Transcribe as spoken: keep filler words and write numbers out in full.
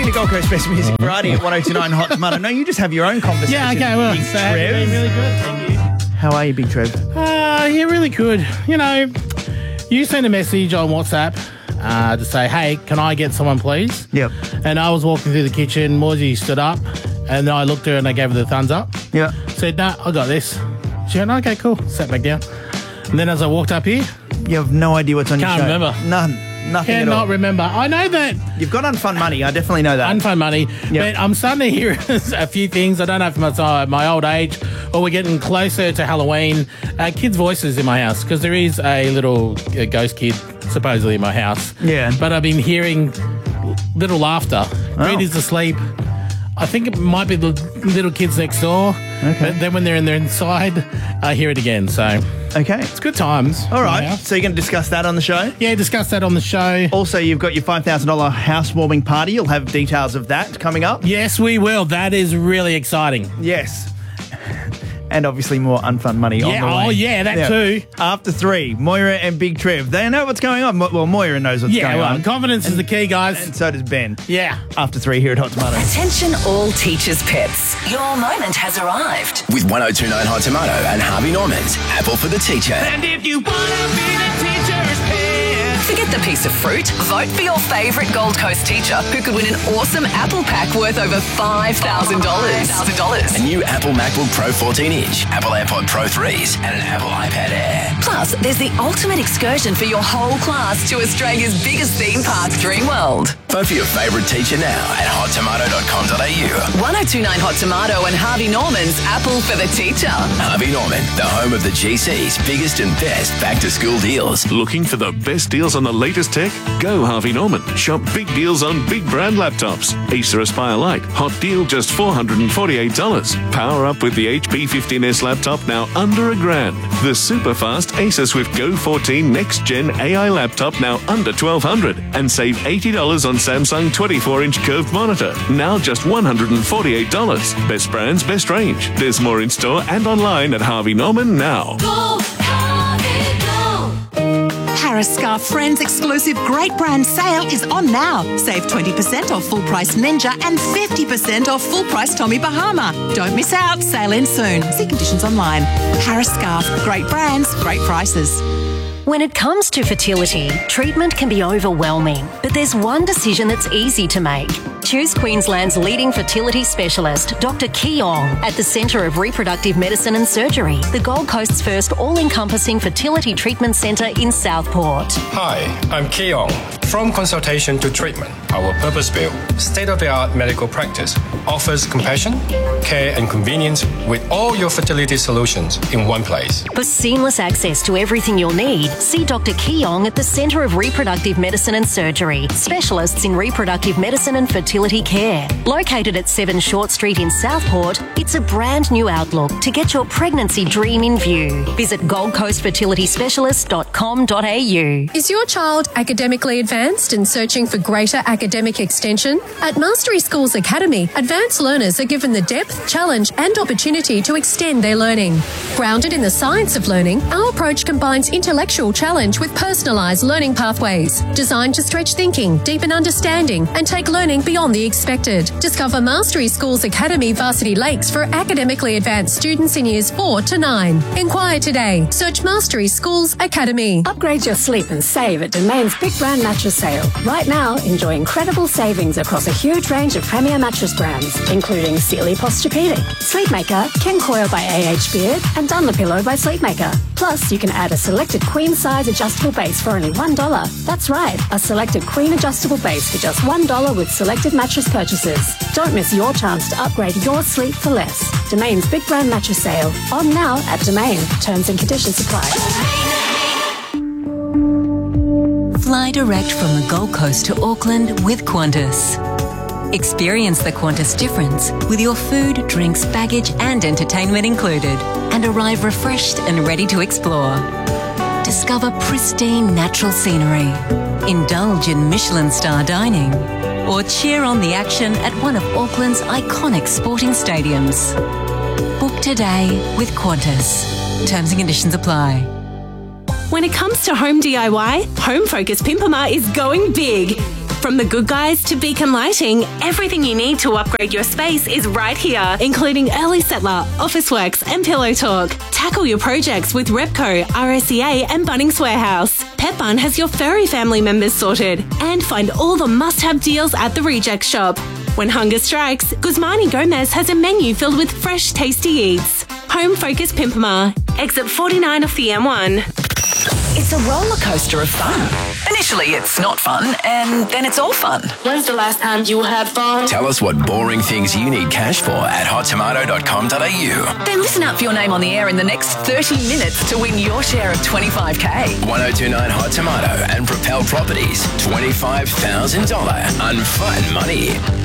to Gold Coast Best Music Variety at one oh two nine Hot Tomato. No, you just have your own conversation. Yeah, okay, well, Big so Trev. really, really good. Thank you. How are you, Big Trev? Uh, yeah, really good. You know, you sent a message on WhatsApp uh, to say, hey, can I get someone, please? Yep. And I was walking through the kitchen. Moisey stood up, and then I looked at her and I gave her the thumbs up. Yeah. Said, no, I got this. She went, okay, cool. Sat back down. And then as I walked up here, You have no idea what's on Can't your show. remember. None. Nothing at all. cannot remember. I know that You've got Unfun Money. I definitely know that. unfun money, Yep. but I'm starting to hear a few things. I don't know if it's my, my old age or we're getting closer to Halloween. Uh, kids' voices in my house, because there is a little uh, ghost kid supposedly in my house. Yeah. But I've been hearing little laughter. Reed is asleep. I think it might be the little kids next door. Okay. But then when they're in their inside, I hear it again. So Okay. it's good times. All in my right. house. So you're going to discuss that on the show? Yeah, discuss that on the show. Also, you've got your five thousand dollars housewarming party. You'll have details of that coming up. Yes, we will. That is really exciting. Yes. And obviously more Unfun Money on Yeah, the way. oh, yeah, that too. After three, Moira and Big Trev. They know what's going on. Mo- Well, Moira knows what's Yeah, going well, on. confidence is the key, guys. And so does Ben. Yeah. After three here at Hot Tomato. Attention all teachers' pets. Your moment has arrived. With one oh two nine Hot Tomato and Harvey Norman's Apple for the Teacher. And if you want to be the teacher's pet. Forget the piece of fruit. Vote for your favourite Gold Coast teacher who could win an awesome Apple pack worth over five thousand dollars. five thousand dollars. A new Apple MacBook Pro fourteen inch, Apple AirPod Pro threes, and an Apple iPad Air. Plus, there's the ultimate excursion for your whole class to Australia's biggest theme park, Dreamworld. Vote for your favourite teacher now at hot tomato dot com dot a u. one oh two nine Hot Tomato and Harvey Norman's Apple for the Teacher. Harvey Norman, the home of the G C's biggest and best back-to-school deals. Looking for the best deals on the latest tech? Go Harvey Norman. Shop big deals on big brand laptops. Acer Aspire Lite, hot deal just four hundred forty-eight dollars. Power up with the H P fifteen S laptop now under a grand. The super fast Acer Swift Go fourteen Next Gen A I laptop now under twelve hundred dollars. And save eighty dollars on Samsung twenty-four inch curved monitor, now just one hundred forty-eight dollars. Best brands, best range. There's more in store and online at Harvey Norman now. Go, Harvey, go. Paris Scarf Friends exclusive great brand sale is on now. Save twenty percent off full price Ninja and fifty percent off full price Tommy Bahama. Don't miss out. Sale ends soon. See conditions online. Paris Scarf. Great brands, great prices. When it comes to fertility, treatment can be overwhelming, but there's one decision that's easy to make. Choose Queensland's leading fertility specialist, Doctor Keong, at the Centre of Reproductive Medicine and Surgery, the Gold Coast's first all-encompassing fertility treatment centre in Southport. Hi, I'm Keong. From consultation to treatment, our purpose-built, state-of-the-art medical practice offers compassion, care and convenience with all your fertility solutions in one place. For seamless access to everything you'll need, see Doctor Keong at the Centre of Reproductive Medicine and Surgery, specialists in reproductive medicine and fertility care. Located at seven Short Street in Southport, it's a brand new outlook to get your pregnancy dream in view. Visit gold coast fertility specialist dot com dot a u. Is your child academically advanced and searching for greater academic extension? At Mastery Schools Academy, advanced learners are given the depth, challenge and opportunity to extend their learning. Grounded in the science of learning, our approach combines intellectual challenge with personalised learning pathways, designed to stretch thinking, deepen understanding and take learning beyond the expected. Discover Mastery Schools Academy Varsity Lakes for academically advanced students in years four to nine. Inquire today. Search Mastery Schools Academy. Upgrade your sleep and save at Domain's Big Brand Mattress Sale. Right now, enjoy incredible savings across a huge range of premier mattress brands, including Sealy Posturepedic, Sleepmaker, Ken Coil by A H Beard, and Dunlopillow by Sleepmaker. Plus, you can add a selected queen-size adjustable base for only one dollar. That's right, a selected queen adjustable base for just one dollar with selected mattress purchases. Don't miss your chance to upgrade your sleep for less. Domain's Big Brand Mattress Sale. On now at Domain. Terms and conditions apply. Fly direct from the Gold Coast to Auckland with Qantas. Experience the Qantas difference with your food, drinks, baggage and entertainment included, and arrive refreshed and ready to explore. Discover pristine natural scenery, indulge in Michelin star dining, or cheer on the action at one of Auckland's iconic sporting stadiums. Book today with Qantas. Terms and conditions apply. When it comes to home D I Y, Home Focus Pimpama is going big. From The Good Guys to Beacon Lighting, everything you need to upgrade your space is right here, including Early Settler, Officeworks and Pillow Talk. Tackle your projects with Repco, R S E A and Bunnings Warehouse. Petbarn has your furry family members sorted. And find all the must-have deals at the Reject Shop. When hunger strikes, Guzmani Gomez has a menu filled with fresh, tasty eats. Home Focus Pimpama, exit forty-nine off the M one. It's a roller coaster of fun. Initially, it's not fun, and then it's all fun. When's the last time you had fun? Tell us what boring things you need cash for at hot tomato dot com dot a u. Then listen out for your name on the air in the next thirty minutes to win your share of twenty-five K. one oh two nine Hot Tomato and Propel Properties, twenty-five thousand dollars unfun money.